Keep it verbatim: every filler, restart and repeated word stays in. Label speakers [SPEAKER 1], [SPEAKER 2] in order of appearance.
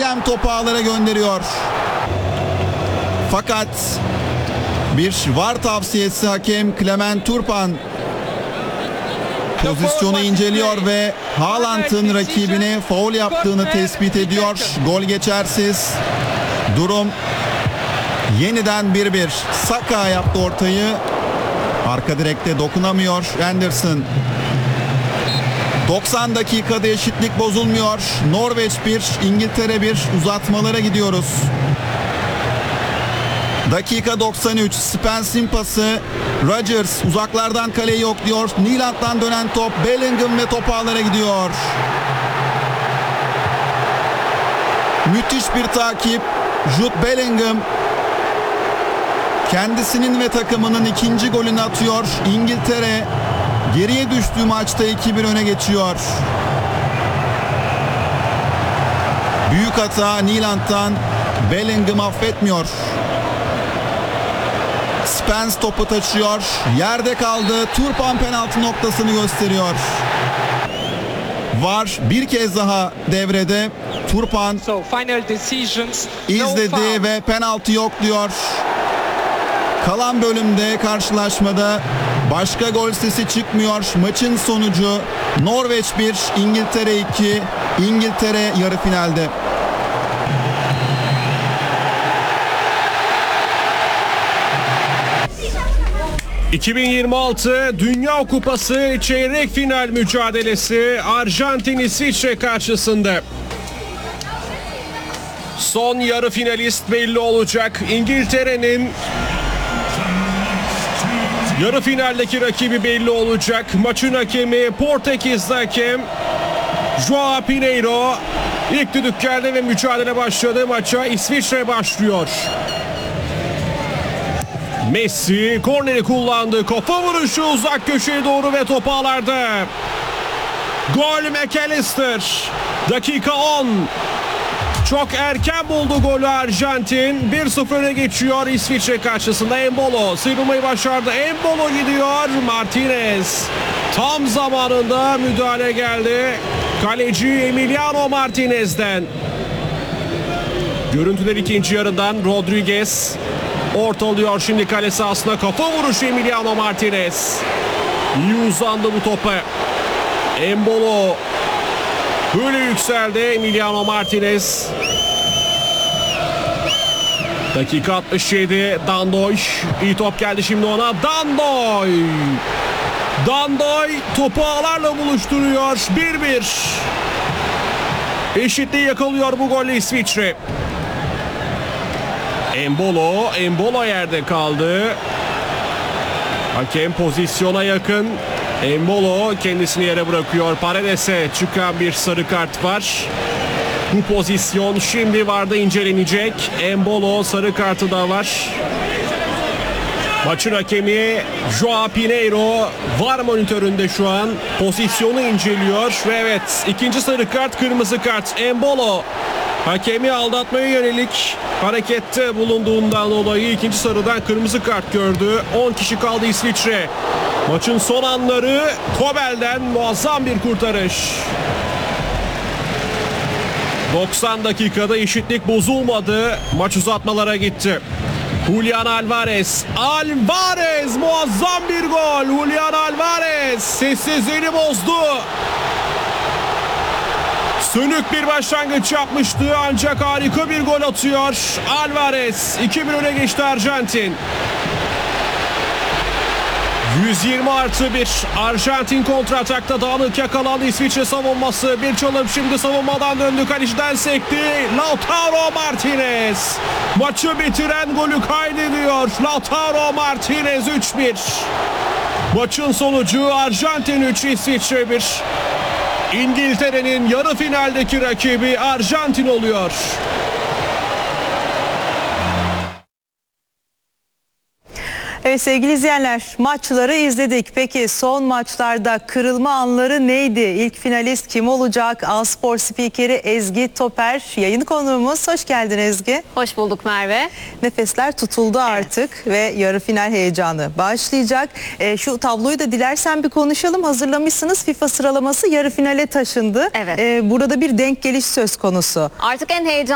[SPEAKER 1] William topu ağlara gönderiyor. Fakat bir V A R tavsiyesi hakem Clement Turpan pozisyonu inceliyor ve Haaland'ın rakibine faul yaptığını tespit ediyor. Gol geçersiz. Durum yeniden bir bir. Saka yaptı ortayı. Arka direkte dokunamıyor Anderson. doksan dakikada eşitlik bozulmuyor. Norveç bir, İngiltere bir. Uzatmalara gidiyoruz. Dakika doksan üç. Spence'in pası. Rodgers uzaklardan kaleyi yokluyor. Nyland'dan dönen top. Bellingham ve top ağlara gidiyor. Müthiş bir takip. Jude Bellingham kendisinin ve takımının ikinci golünü atıyor. İngiltere geriye düştüğü maçta iki bir öne geçiyor. Büyük hata Nyland'dan. Bellingham affetmiyor. Spence topu taşıyor. Yerde kaldı. Turpan penaltı noktasını gösteriyor. V A R bir kez daha devrede. Turpan izledi ve penaltı yok diyor. Kalan bölümde karşılaşmada başka gol sesi çıkmıyor. Maçın sonucu Norveç bir, İngiltere iki. İngiltere yarı finalde.
[SPEAKER 2] iki bin yirmi altı Dünya Kupası çeyrek final mücadelesi Arjantin İsviçre karşısında. Son yarı finalist belli olacak. İngiltere'nin yarı finaldeki rakibi belli olacak. Maçın hakemi Portekizli hakem João Pinheiro. İlk düdük geldi ve mücadele başladı. Maça İsviçre başlıyor. Messi korneri kullandı. Kafa vuruşu uzak köşeye doğru ve top ağlarda. Gol McAllister. Dakika on. Çok erken buldu golü Arjantin. bir sıfır öne geçiyor İsviçre karşısında. Embolo sıyrılmayı başardı. Embolo gidiyor. Martinez. Tam zamanında müdahale geldi. Kaleci Emiliano Martinez'den. Görüntüler ikinci yarıdan. Rodriguez ortalıyor şimdi kale sahasına. Kafa vuruşu Emiliano Martinez. İyi uzandı bu topa. Embolo böyle yükseldi Emiliano Martinez. Dakika altmış yedi. Dandoy. İyi top geldi şimdi ona. Dandoy. Dandoy topu ağlarla buluşturuyor. bir bir. Eşitliği yakalıyor bu golle İsviçre. Embolo. Embolo yerde kaldı. Hakem pozisyona yakın. Embolo kendisini yere bırakıyor. Paredes'e çıkan bir sarı kart var. Bu pozisyon şimdi V A R'da incelenecek. Embolo sarı kartı da var. Maçın hakemi João Pinheiro V A R monitöründe şu an pozisyonu inceliyor. Ve evet, ikinci sarı kart, kırmızı kart. Embolo hakemi aldatmaya yönelik harekette bulunduğundan dolayı ikinci sarıdan kırmızı kart gördü. on kişi kaldı İsviçre. Maçın son anları, Kobel'den muazzam bir kurtarış. doksan dakikada eşitlik bozulmadı. Maç uzatmalara gitti. Julian Alvarez. Alvarez muazzam bir gol. Julian Alvarez sessizliğini bozdu. Sönük bir başlangıç yapmıştı ancak harika bir gol atıyor. Alvarez iki bir öne geçti Arjantin. yüz yirmi artı bir. Arjantin kontratakta dağınık yakalandı İsviçre savunması. Bir çalım şimdi savunmadan döndü. Kaleciden sekti. Lautaro Martinez. Maçı bitiren golü kaydediyor. Lautaro Martinez üç bir. Maçın sonucu Arjantin üç, İsviçre bir. İngiltere'nin yarı finaldeki rakibi Arjantin oluyor.
[SPEAKER 3] Evet sevgili izleyenler, maçları izledik. Peki son maçlarda kırılma anları neydi? İlk finalist kim olacak? A-Spor spikeri Ezgi Toper yayın konuğumuz. Hoş geldin Ezgi.
[SPEAKER 4] Hoş bulduk Merve.
[SPEAKER 3] Nefesler tutuldu artık evet. Ve yarı final heyecanı başlayacak. E, şu tabloyu da dilersen bir konuşalım. Hazırlamışsınız, FIFA sıralaması yarı finale taşındı.
[SPEAKER 4] Evet.
[SPEAKER 3] E, burada bir denk geliş söz konusu.
[SPEAKER 4] Artık en heyecanlı